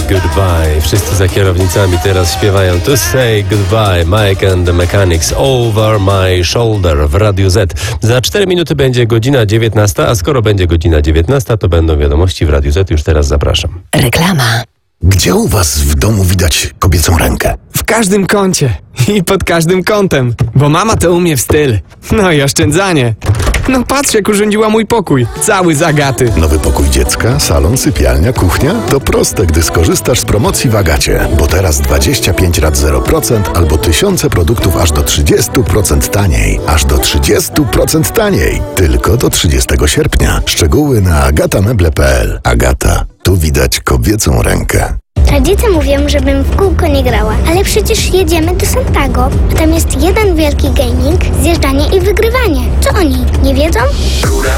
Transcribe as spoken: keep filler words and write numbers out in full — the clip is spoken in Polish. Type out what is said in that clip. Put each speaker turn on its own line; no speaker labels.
goodbye. Wszyscy za kierownicami teraz śpiewają To say goodbye, Mike and the Mechanics, Over my shoulder w Radiu Z. Za cztery minuty będzie godzina dziewiętnasta, a skoro będzie godzina dziewiętnasta, to będą wiadomości w Radiu Z. Już teraz zapraszam.
Reklama.
Gdzie u was w domu widać kobiecą rękę?
W każdym kącie i pod każdym kątem, bo mama to umie w styl. No i oszczędzanie. No patrz, jak urządziła mój pokój. Cały z Agaty.
Nowy pokój dziecka, salon, sypialnia, kuchnia? To proste, gdy skorzystasz z promocji w Agacie. Bo teraz dwadzieścia pięć rat zero procent albo tysiące produktów aż do trzydzieści procent taniej. Aż do trzydzieści procent taniej. Tylko do trzydziestego sierpnia. Szczegóły na agatameble kropka p l. Agata. Tu widać kobiecą rękę.
Rodzice mówią, żebym w kółko nie grała, ale przecież jedziemy do Santago, a tam jest jeden wielki gaming, zjeżdżanie i wygrywanie. Co oni, nie wiedzą?
Góra